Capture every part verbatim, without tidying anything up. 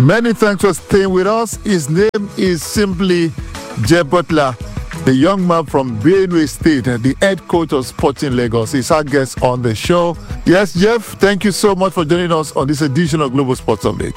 Many thanks for staying with us. His name is simply Jeff Butler, the young man from Benue State, the head coach of Sporting Lagos. He's our guest on the show. Yes, Jeff, thank you so much for joining us on this edition of Global Sports Update.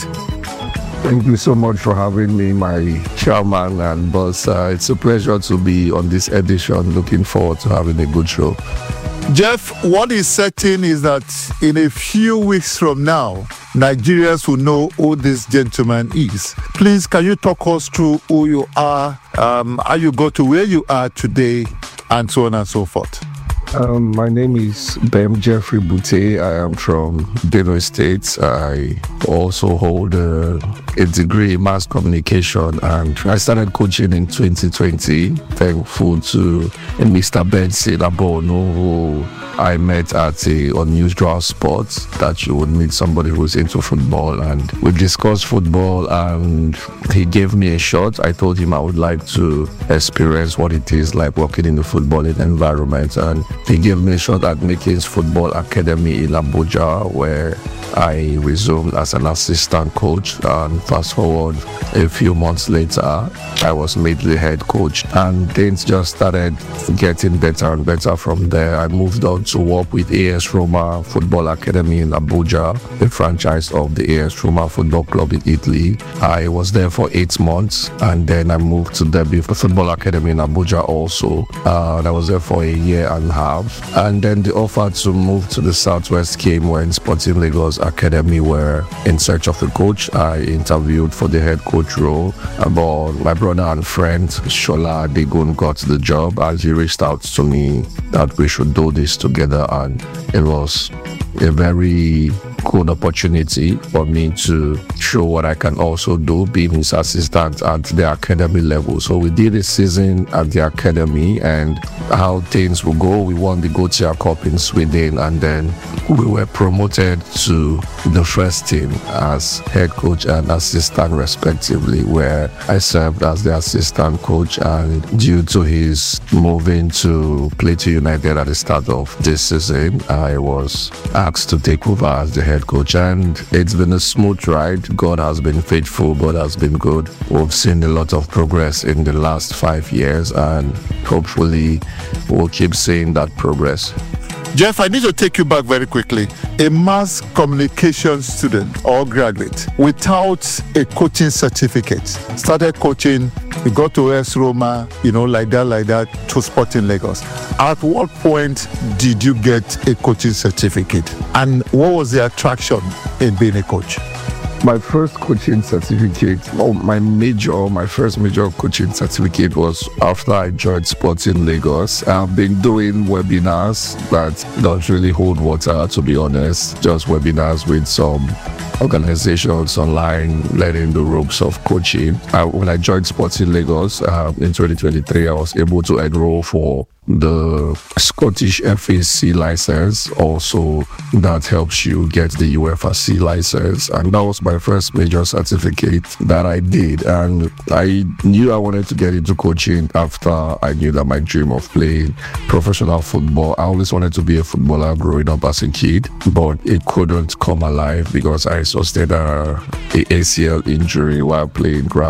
Thank you so much for having me, my chairman and boss. Uh, it's a pleasure to be on this edition. Looking forward to having a good show. Jeff, what is certain is that in a few weeks from now, Nigerians will know who this gentleman is. Please, can you talk us through who you are, um, how you got to where you are today, and so on and so forth? Um, my name is Bem Jeffrey Bute. I am from Benue State. I also hold a, a degree in mass communication, and I started coaching in twenty twenty. Thankful to Mister Benson Abono, who I met at a unusual spot that you would meet somebody who's into football, and we discussed football, and he gave me a shot. I told him I would like to experience what it is like working in the footballing environment, and he gave me a shot at Makings Football Academy in Abuja, where I resumed as an assistant coach. And fast forward a few months later, I was made the head coach, and things just started getting better and better from there. I moved on to work with A S Roma Football Academy in Abuja, the franchise of the A S Roma Football Club in Italy. I was there for eight months, and then I moved to Derby Football Academy in Abuja also. Uh, I was there for a year and a half. And then the offer to move to the Southwest came when Sporting Lagos Academy were in search of a coach. I interviewed for the head coach role, but my brother and friend Shola Adegun got the job, and he reached out to me that we should do this together, and it was a very good opportunity for me to show what I can also do, being his assistant at the academy level. So we did a season at the academy, and how things will go, we won the Gothia Cup in Sweden, and then we were promoted to the first team as head coach and assistant respectively, where I served as the assistant coach. And due to his moving to Plateau United at the start of this season, I was asked to take over as the head coach, and it's been a smooth ride. God has been faithful. God has been good. We've seen a lot of progress in the last five years, and hopefully we'll keep seeing that progress. Jeff, I need to take you back very quickly. A mass communication student or graduate without a coaching certificate started coaching, you got to A S Roma, you know, like that, like that, to Sporting Lagos. At what point did you get a coaching certificate? And what was the attraction in being a coach? My first coaching certificate, oh, my major, my first major coaching certificate was after I joined Sporting Lagos. I've been doing webinars that don't really hold water, to be honest. Just webinars with some organizations online, learning the ropes of coaching. Uh, when I joined Sporting Lagos uh, in twenty twenty-three, I was able to enroll for the Scottish F A C license. Also, that helps you get the UEFA C license, and that was my first major certificate that I did. And I knew I wanted to get into coaching after I knew that my dream of playing professional football, I always wanted to be a footballer growing up as a kid, but it couldn't come alive because I sustained a, a A C L injury while playing ground